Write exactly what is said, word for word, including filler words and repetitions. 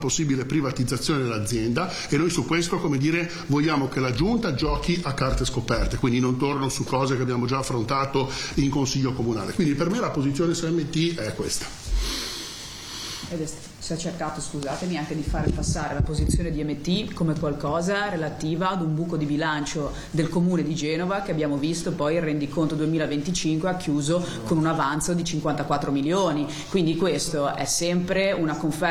possibile privatizzazione dell'azienda, e noi su questo, come dire, vogliamo che la Giunta giochi a carte scoperte, quindi non torno su cose che abbiamo già affrontato in Consiglio Comunale. Quindi per me la posizione S M T è questa. Ed è, si è cercato, scusatemi, anche di fare passare la posizione di M T come qualcosa relativa ad un buco di bilancio del Comune di Genova, che abbiamo visto poi il rendiconto duemilaventicinque ha chiuso con un avanzo di cinquantaquattro milioni, quindi questo è sempre una conferma